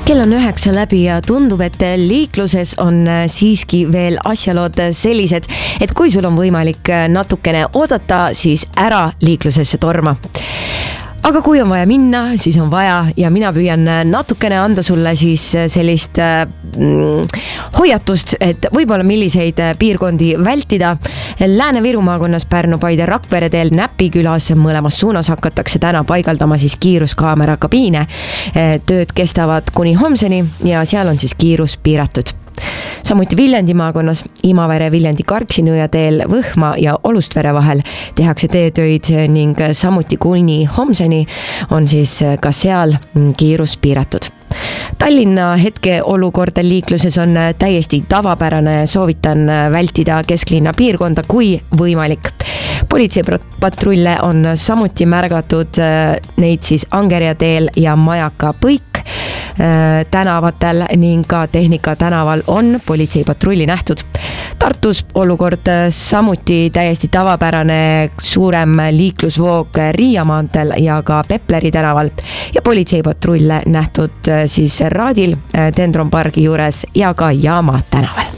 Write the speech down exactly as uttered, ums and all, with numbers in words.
Kell on üheksa läbi ja tundub, et liikluses on siiski veel asjalood sellised, et kui sul on võimalik natukene oodata, siis ära liiklusesse torma. Aga kui on vaja minna, siis on vaja ja mina püüan natukene anda sulle siis sellist mm, hoiatust, et võib-olla milliseid piirkondi vältida. Lääne-Viru maakonnas Pärnu, Paide, Rakvere teel Näpikülas mõlemas suunas hakatakse täna paigaldama siis kiiruskaamera kabiine. Tööd kestavad kuni homseni ja seal on siis kiirus piiratud. Samuti Viljandi maakonnas Imavere, Viljandi, Karksi-Nõja teel Võhma ja Olustvere vahel tehakse teetöid ning samuti kuni homseni on siis ka seal kiirus piiratud. Tallinna hetke olukord liikluses on täiesti tavapärane, soovitan vältida kesklinna piirkonda kui võimalik. Politseipatrulle on samuti märgatud neid siis Angerja teel ja Majaka Põik tänavatel ning ka Tehnika tänaval on politseipatrulli nähtud. Tartus olukord samuti täiesti tavapärane, suurem liiklusvoog Riia maanteel ja ka Pepleri tänaval ja politseipatrulle nähtud siis Raadil, Dendron pargi juures ja ka Jaama tänaval.